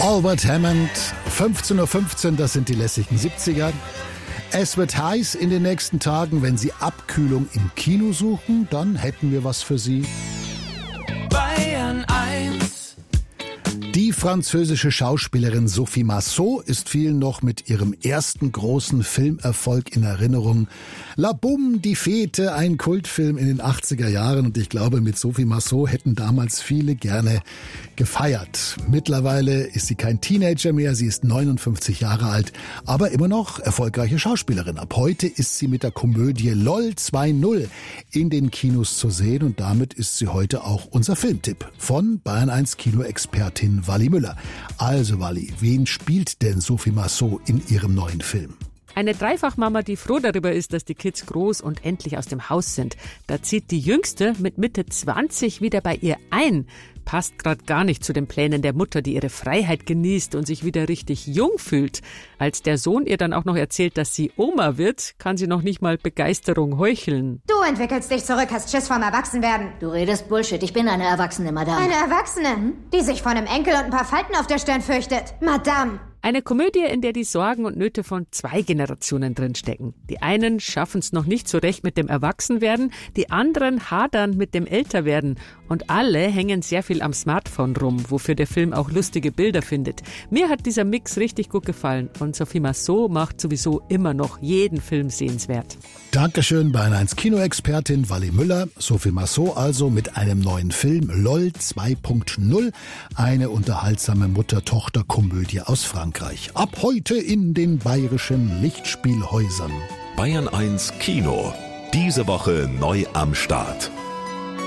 Albert Hammond, 15:15 Uhr, das sind die lässigen 70er. Es wird heiß in den nächsten Tagen. Wenn Sie Abkühlung im Kino suchen, dann hätten wir was für Sie. Bayern 1. Die französische Schauspielerin Sophie Marceau ist vielen noch mit ihrem ersten großen Filmerfolg in Erinnerung. La Boum, die Fete, ein Kultfilm in den 80er Jahren. Und ich glaube, mit Sophie Marceau hätten damals viele gerne gefeiert. Mittlerweile ist sie kein Teenager mehr, sie ist 59 Jahre alt, aber immer noch erfolgreiche Schauspielerin. Ab heute ist sie mit der Komödie LOL 2.0 in den Kinos zu sehen. Und damit ist sie heute auch unser Filmtipp von Bayern 1 Kinoexpertin Wally Müller. Also Wally, wen spielt denn Sophie Marceau in ihrem neuen Film? Eine Dreifachmama, die froh darüber ist, dass die Kids groß und endlich aus dem Haus sind. Da zieht die Jüngste mit Mitte 20 wieder bei ihr ein. Passt gerade gar nicht zu den Plänen der Mutter, die ihre Freiheit genießt und sich wieder richtig jung fühlt. Als der Sohn ihr dann auch noch erzählt, dass sie Oma wird, kann sie noch nicht mal Begeisterung heucheln. Du entwickelst dich zurück, hast Schiss vorm Erwachsenwerden. Du redest Bullshit, ich bin eine Erwachsene, Madame. Eine Erwachsene, die sich vor einem Enkel und ein paar Falten auf der Stirn fürchtet. Madame. Eine Komödie, in der die Sorgen und Nöte von 2 Generationen drinstecken. Die einen schaffen es noch nicht so recht mit dem Erwachsenwerden, die anderen hadern mit dem Älterwerden. Und alle hängen sehr viel am Smartphone rum, wofür der Film auch lustige Bilder findet. Mir hat dieser Mix richtig gut gefallen und Sophie Marceau macht sowieso immer noch jeden Film sehenswert. Dankeschön, Bayern 1 Kinoexpertin Wally Müller. Sophie Marceau also mit einem neuen Film LOL 2.0, eine unterhaltsame Mutter-Tochter-Komödie aus Frankreich. Ab heute in den bayerischen Lichtspielhäusern. Bayern 1 Kino. Diese Woche neu am Start.